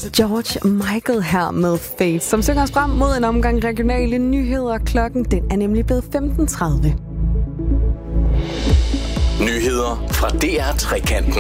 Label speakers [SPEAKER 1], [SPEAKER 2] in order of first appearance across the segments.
[SPEAKER 1] George Michael her med Fate, som synger os frem mod en omgang regionale nyheder. Klokken den er nemlig blevet 15:30.
[SPEAKER 2] Nyheder fra DR Trekanten.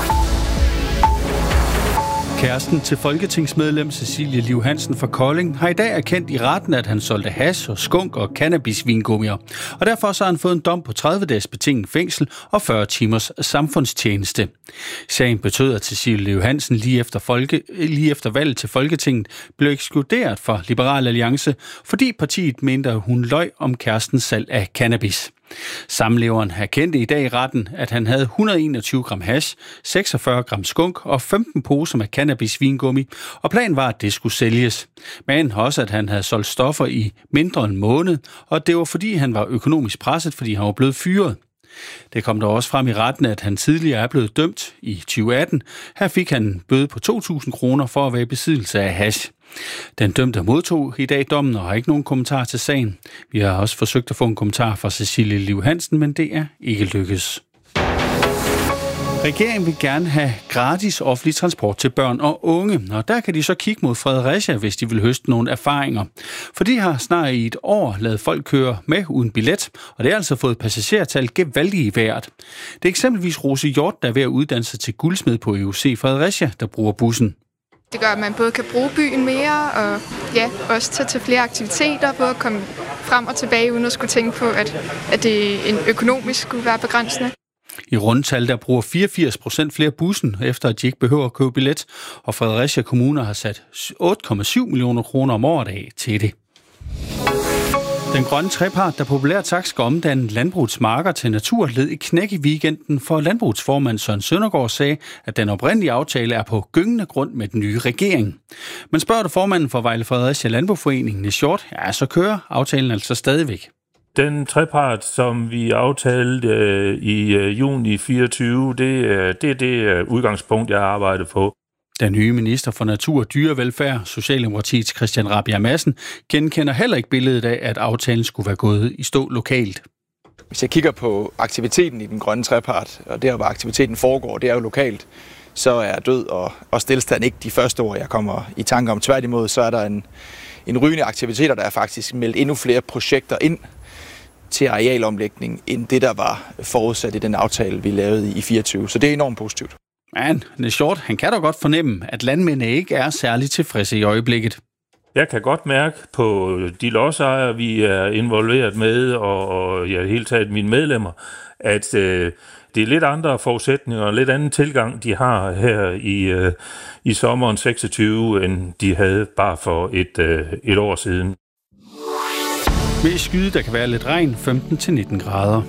[SPEAKER 3] Kæresten til folketingsmedlem Cecilie Liv Hansen fra Kolding har i dag erkendt i retten, at han solgte hash og skunk og cannabisvingummier. Og derfor så har han fået en dom på 30 dages betinget fængsel og 40 timers samfundstjeneste. Sagen betød, at Cecilie Liv Hansen lige efter valget til Folketinget blev ekskluderet fra Liberal Alliance, fordi partiet mente, at hun løj om kærestens salg af cannabis. Samleveren erkendte i dag i retten, at han havde 121 gram hash, 46 gram skunk og 15 poser med cannabis-vingummi, og planen var, at det skulle sælges. Men også, at han havde solgt stoffer i mindre end en måned, og det var fordi, han var økonomisk presset, fordi han var blevet fyret. Det kom der også frem i retten, at han tidligere er blevet dømt i 2018. Her fik han en bøde på 2.000 kroner for at være i besiddelse af hash. Den dømte modtog i dag dommen og har ikke nogen kommentar til sagen. Vi har også forsøgt at få en kommentar fra Cecilie Liv Hansen, men det er ikke lykkes. Regeringen vil gerne have gratis offentlig transport til børn og unge, og der kan de så kigge mod Fredericia, hvis de vil høste nogle erfaringer. For de har snart i et år ladet folk køre med uden billet, og det har altså fået passagertal gevaldigt i vejret. Det er eksempelvis Rose Hjort, der er ved at uddanne sig til guldsmed på EUC Fredericia, der bruger bussen.
[SPEAKER 4] Det gør, at man både kan bruge byen mere, og også tage til flere aktiviteter, både at komme frem og tilbage, uden at skulle tænke på, at det økonomisk skulle være begrænsende.
[SPEAKER 3] I rundtal der bruger 84% flere bussen, efter at de ikke behøver at købe billet, og Fredericia Kommune har sat 8,7 millioner kroner om året af til det. Den grønne trepart, der populært sagt skal omdanne landbrugsmarker til natur, led i knæk i weekenden, for landbrugsformand Søren Søndergaard sagde, at den oprindelige aftale er på gyngende grund med den nye regering. Men spørger du formanden for Vejle Fredericia Landboforening, Niels Hjort, ja, så kører aftalen altså stadigvæk.
[SPEAKER 5] Den trepart, som vi aftalte i juni 24, det er det udgangspunkt, jeg har arbejdet på.
[SPEAKER 3] Den nye minister for Natur og Dyrevelfærd, Socialdemokratiets Christian Rabjerg Madsen, genkender heller ikke billedet af, at aftalen skulle være gået i stå lokalt.
[SPEAKER 6] Hvis jeg kigger på aktiviteten i den grønne trepart, og der hvor aktiviteten foregår, det er jo lokalt, så er død og stillestand ikke de første år, jeg kommer i tanke om. Tværtimod, så er der en rygende aktiviteter, der er faktisk meldt endnu flere projekter ind til arealomlægning, end det, der var forudsat i den aftale, vi lavede i 24. Så det er enormt positivt.
[SPEAKER 3] Men Niels Hjort, han kan da godt fornemme, at landmændene ikke er særligt tilfredse i øjeblikket.
[SPEAKER 5] Jeg kan godt mærke på de lodsejere, vi er involveret med, og jeg har helt taget mine medlemmer, at det er lidt andre forudsætninger og lidt anden tilgang, de har her i sommeren 26, end de havde bare for et år siden.
[SPEAKER 3] Ved skyde, der kan være lidt regn, 15-19 grader.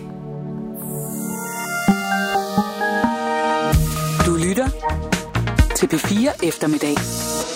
[SPEAKER 7] Du lytter til P4 Eftermiddag.